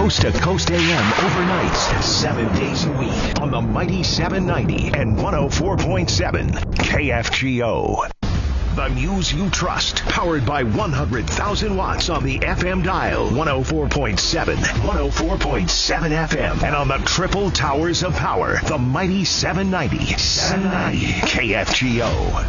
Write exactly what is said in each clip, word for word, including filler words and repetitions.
Coast to Coast A M overnights, seven days a week on the mighty seven ninety and one oh four point seven K F G O. The news you trust, powered by one hundred thousand watts on the F M dial, one oh four point seven, one oh four point seven F M, and on the triple towers of power, the mighty seven ninety, seven ninety K F G O.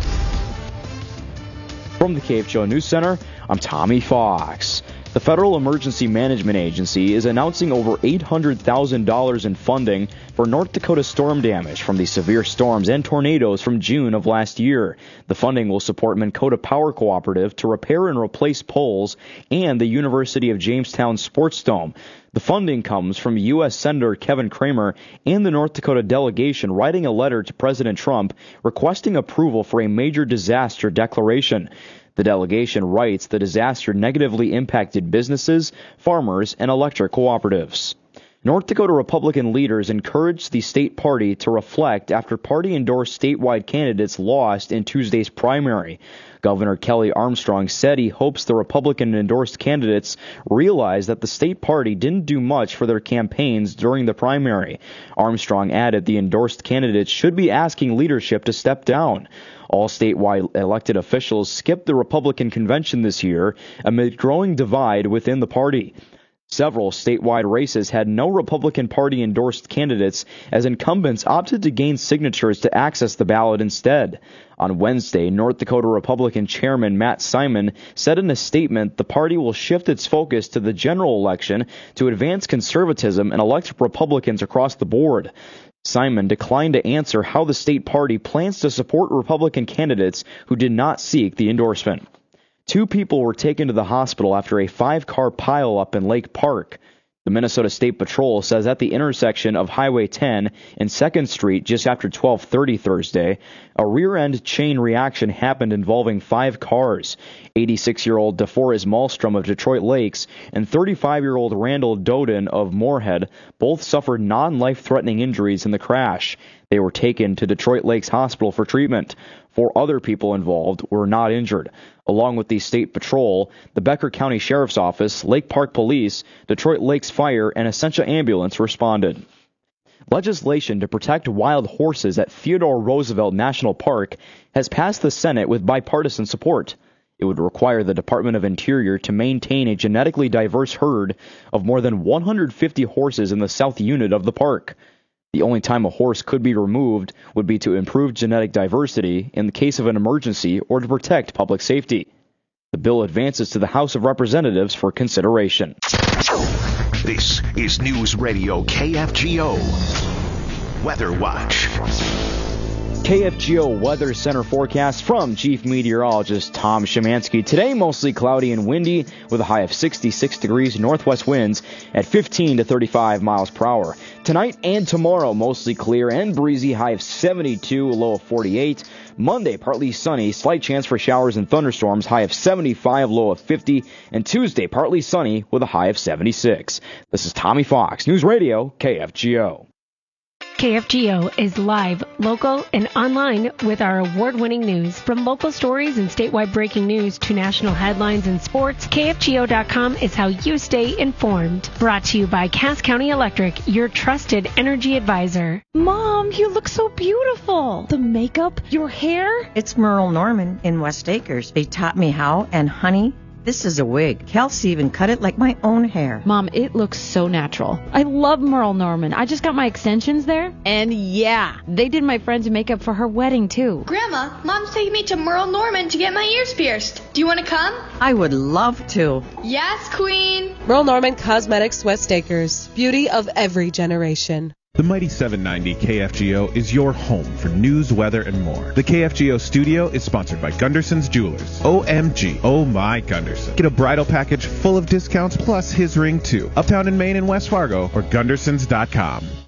From the K F G O News Center, I'm Tommy Fox. The Federal Emergency Management Agency is announcing over eight hundred thousand dollars in funding for North Dakota storm damage from the severe storms and tornadoes from June of last year. The funding will support Minn Kota Power Cooperative to repair and replace poles and the University of Jamestown Sports Dome. The funding comes from U S Senator Kevin Cramer and the North Dakota delegation writing a letter to President Trump requesting approval for a major disaster declaration. The delegation writes the disaster negatively impacted businesses, farmers, and electric cooperatives. North Dakota Republican leaders encouraged the state party to reflect after party-endorsed statewide candidates lost in Tuesday's primary. Governor Kelly Armstrong said he hopes the Republican-endorsed candidates realize that the state party didn't do much for their campaigns during the primary. Armstrong added the endorsed candidates should be asking leadership to step down. All statewide elected officials skipped the Republican convention this year amid growing divide within the party. Several statewide races had no Republican Party-endorsed candidates as incumbents opted to gain signatures to access the ballot instead. On Wednesday, North Dakota Republican Chairman Matt Simon said in a statement the party will shift its focus to the general election to advance conservatism and elect Republicans across the board. Simon declined to answer how the state party plans to support Republican candidates who did not seek the endorsement. Two people were taken to the hospital after a five-car pileup in Lake Park. The Minnesota State Patrol says at the intersection of Highway ten and second Street just after twelve thirty Thursday, a rear-end chain reaction happened involving five cars. eighty-six-year-old DeForest Malmstrom of Detroit Lakes and thirty-five-year-old Randall Doden of Moorhead both suffered non-life-threatening injuries in the crash. They were taken to Detroit Lakes Hospital for treatment. Four other people involved were not injured. Along with the State Patrol, the Becker County Sheriff's Office, Lake Park Police, Detroit Lakes Fire, and Essentia Ambulance responded. Legislation to protect wild horses at Theodore Roosevelt National Park has passed the Senate with bipartisan support. It would require the Department of Interior to maintain a genetically diverse herd of more than one hundred fifty horses in the south unit of the park. The only time a horse could be removed would be to improve genetic diversity in the case of an emergency or to protect public safety. The bill advances to the House of Representatives for consideration. This is News Radio K F G O Weather Watch. K F G O Weather Center forecast from Chief Meteorologist Tom Szymanski. Today, mostly cloudy and windy with a high of sixty-six degrees, northwest winds at fifteen to thirty-five miles per hour. Tonight and tomorrow, mostly clear and breezy, high of seventy-two, a low of forty-eight. Monday, partly sunny, slight chance for showers and thunderstorms, high of seventy-five, low of fifty. And Tuesday, partly sunny with a high of seventy-six. This is Tommy Fox, News Radio K F G O. K F G O is live, local, and online with our award-winning news. From local stories and statewide breaking news to national headlines and sports, K F G O dot com is how you stay informed. Brought to you by Cass County Electric, your trusted energy advisor. Mom, you look so beautiful. The makeup, your hair. It's Merle Norman in West Acres. They taught me how, and honey, this is a wig. Kelsey even cut it like my own hair. Mom, it looks so natural. I love Merle Norman. I just got my extensions there. And yeah, they did my friend's makeup for her wedding, too. Grandma, Mom's taking me to Merle Norman to get my ears pierced. Do you want to come? I would love to. Yes, Queen. Merle Norman Cosmetics, West Acres. Beauty of every generation. The Mighty seven ninety K F G O is your home for news, weather, and more. The K F G O studio is sponsored by Gunderson's Jewelers. O M G. Oh my Gunderson. Get a bridal package full of discounts plus his ring too. Uptown in Maine and West Fargo or Gundersons dot com.